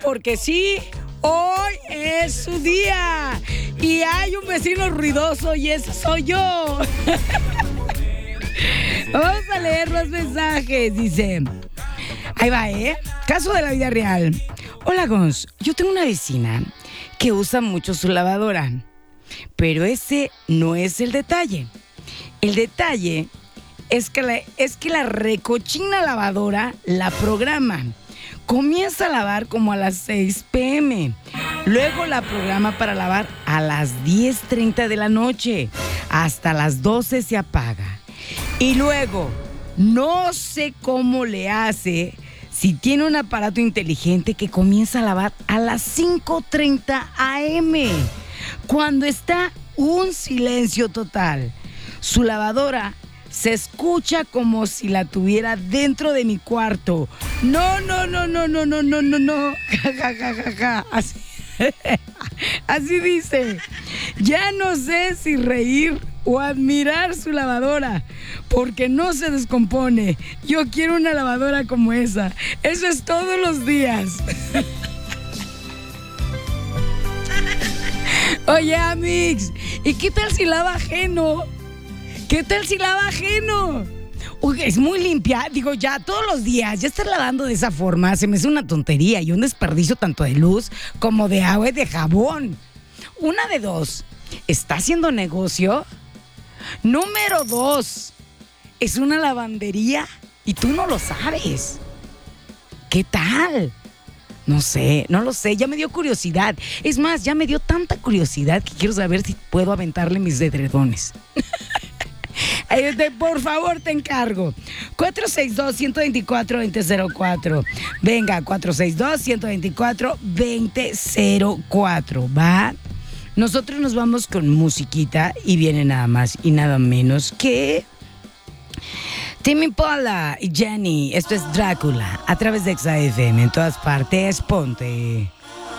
porque sí, hoy es su día. Y hay un vecino ruidoso y ese soy yo. Vamos a leer los mensajes, dice. Ahí va, Caso de la vida real. Hola, Gonz. Yo tengo una vecina que usa mucho su lavadora. Pero ese no es el detalle. El detalle es que la recochina lavadora la programa. Comienza a lavar como a las 6 p.m. Luego la programa para lavar a las 10:30 de la noche. Hasta las 12 se apaga. Y luego, no sé cómo le hace si tiene un aparato inteligente que comienza a lavar a las 5:30 a.m. Cuando está un silencio total. Su lavadora se escucha como si la tuviera dentro de mi cuarto. No. Ja. Así dice. Ya no sé si reír o admirar su lavadora, porque no se descompone. Yo quiero una lavadora como esa. Eso es todos los días. Oye, Amix, ¿y qué tal si lava ajeno? ¿Qué tal si lava ajeno? Uy, es muy limpia. Digo, ya todos los días, ya estar lavando de esa forma se me hace una tontería y un desperdicio tanto de luz como de agua y de jabón. Una de dos, ¿está haciendo negocio? Número 2, es una lavandería y tú no lo sabes. ¿Qué tal? No sé, no lo sé, ya me dio curiosidad. Es más, ya me dio tanta curiosidad que quiero saber si puedo aventarle mis edredones. Por favor, te encargo. 462-124-2004. Venga, 462-124-2004. ¿Va? Nosotros nos vamos con musiquita y viene nada más y nada menos que Tame Impala y Jenny. Esto es Drácula a través de Exa FM. En todas partes, ponte.